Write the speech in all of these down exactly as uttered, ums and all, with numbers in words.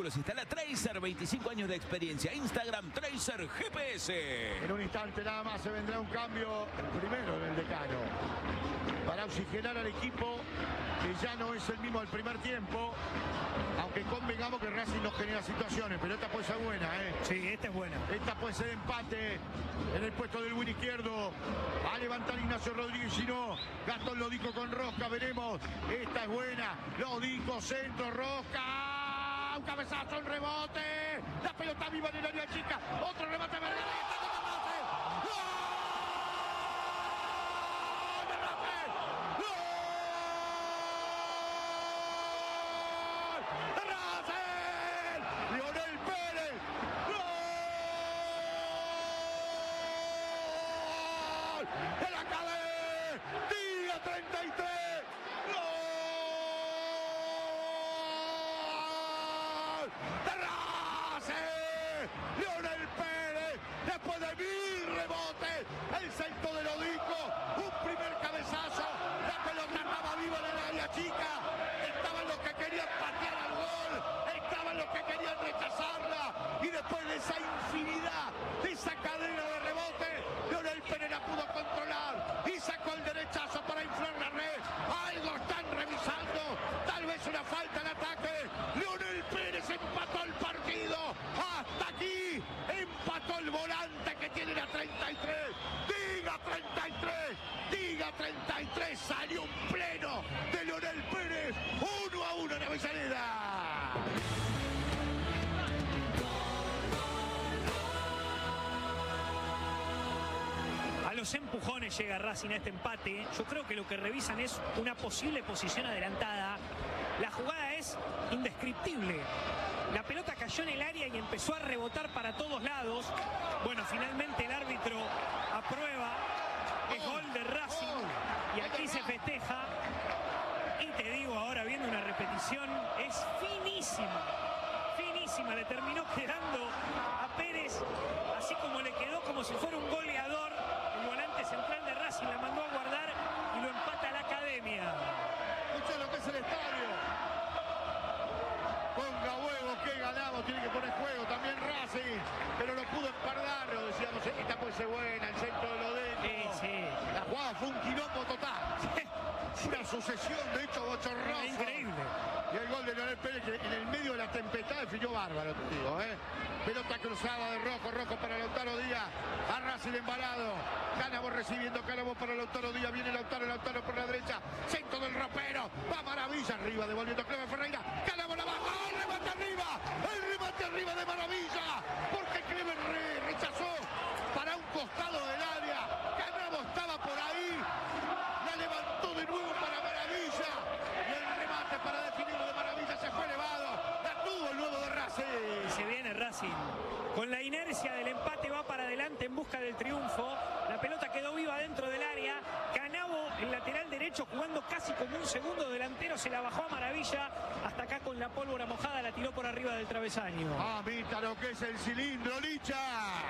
los instala Tracer, veinticinco años de experiencia. Instagram Tracer G P S. En un instante nada más se vendrá un cambio, el primero en el decano, para oxigenar al equipo, que ya no es el mismo del primer tiempo. Aunque convengamos que Racing no genera situaciones, pero esta puede ser buena, ¿eh? Sí, esta es buena. Esta puede ser empate en el puesto del win izquierdo. A levantar Ignacio Rodríguez, si no, Gastón Lodico con Rosca, veremos. Esta es buena. Lodico, centro, Rosca. Un cabezazo, un rebote. La pelota viva en el área chica. Otro remate, Margarita. treinta y tres, ¡gol! ¡De Racing! Lionel Pérez, después de mil rebotes, el centro de Lodico, un primer cabezazo, la pelota estaba viva en el área chica, estaban los que querían patear al gol, estaban los que querían rechazarla, y después de esa infinidad, de esa cadena de rebotes, Lionel Pérez la pudo controlar y sacó el derechazo para inflar la red. Algo están revisando, tal vez una falta en ataque. Lionel Pérez empató el partido. Hasta aquí empató el volante que tiene la treinta y tres. Diga treinta y tres, diga treinta y tres. Salió un pleno de Lionel Pérez. Uno a uno en Avellaneda. A los empujones llega Racing a este empate. Yo creo que lo que revisan es una posible posición adelantada. La jugada es indescriptible. La pelota cayó en el área y empezó a rebotar para todos lados. Bueno, finalmente el árbitro aprueba. Es gol de Racing y aquí se festeja. Y te digo, ahora viendo una repetición, es finísima. Finísima. Le terminó quedando a Pérez, así como le quedó, como si fuera un goleador. Central de Racing la mandó a guardar y lo empata la Academia. Escucha lo que es el estadio. Ponga huevo que ganamos, tiene que poner juego también Racing, pero no pudo empardarlo, decíamos, esta puede ser buena, el centro de Lodico. Sí, sí. La jugada fue un quilombo total. Una sucesión de hechos bochornosos. Increíble. Y el gol de Lionel Pérez que en el medio de la tempestad definió bárbaro, te digo, ¿eh? Pelota cruzada de Rojo, Rojo para Lautaro Díaz. A Racing embalado. Cánavo recibiendo, Cánavo para Lautaro Díaz. Viene Lautaro, Lautaro por la derecha. Centro del ropero. Va Maravilla arriba, devolviendo a Cleber Ferreira. Cánavo la baja. ¡Oh, remate arriba! El remate arriba de Maravilla. Porque Cleber re rechazó para un costado del área. Cánavo estaba por ahí. La levantó de nuevo para Maravilla. Y el remate para definir de Maravilla se fue elevado. La tuvo el nuevo de Racing. Y se viene Racing. Con la inercia del empate va para adelante en busca del triunfo. La pelota quedó viva dentro del área. Canavo, el lateral derecho, jugando casi como un segundo delantero, se la bajó a Maravilla. Hasta acá con la pólvora mojada la tiró por arriba del travesaño. Ah, mira lo que es el cilindro, Licha.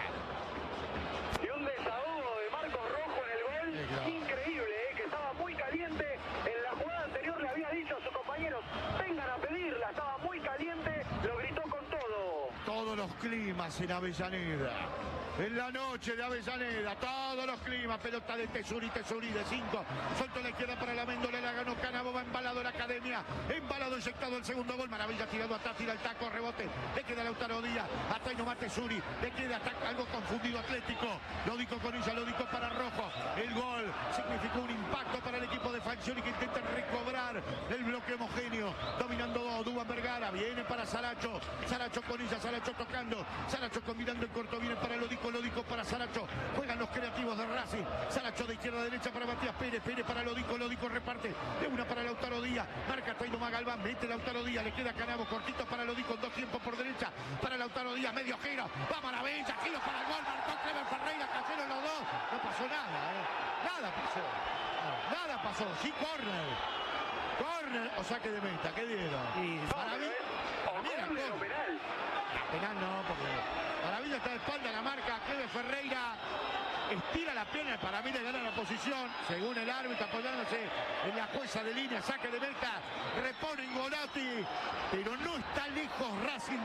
Y un desahogo de Marcos Rojo en el gol. Sí, claro. Increíble, ¿eh? Que estaba muy caliente. En la jugada anterior le había dicho a sus compañeros, vengan a pedirla. Estaba muy caliente, lo gritó con todo. Todos los climas en Avellaneda. En la noche de Avellaneda, todos los climas, pelota de Tesuri, Tesuri de cinco, suelto a la izquierda para la Méndola, la ganó Cánavo, va embalado la Academia, embalado, inyectado el segundo gol, Maravilla tirado atrás, tira el taco, rebote, le queda Lautaro Díaz, hasta ahí nomás Tesuri, le queda hasta algo confundido Atlético, Lodico con ella, Lodico para Rojo, el gol significó un impacto para el equipo de Falcioni que intenta recobrar el bloque homogéneo, dominando Duván Vergara, viene para Saracho, Saracho con ella, Saracho tocando, Saracho combinando en corto, viene para Lodico, Lodico para Saracho, juegan los creativos de Racing, Saracho de izquierda a derecha para Matías Pérez, Pérez para Lodico, Lodico reparte, de una para Lautaro Díaz, marca Taino Magalván, mete Lautaro Díaz, le queda Canavo, cortito para Lodico, dos tiempos por derecha, para Lautaro Díaz, medio giro, va Maravilla, giro para el gol, marcó Cleber Ferreira, cayeron los dos, no pasó nada, ¿eh? Nada pasó, nada pasó, sí córner, córner o saque de meta, ¿qué dieron? Y para mí, para mí era Pero córner. penal. Penal no, porque Maravilla está de espalda, la marca Cleber Ferreira, estira la pierna, para mí le gana la posición, según el árbitro apoyándose en la jueza de línea, saque de meta, repone Ngolati, pero no está lejos Racing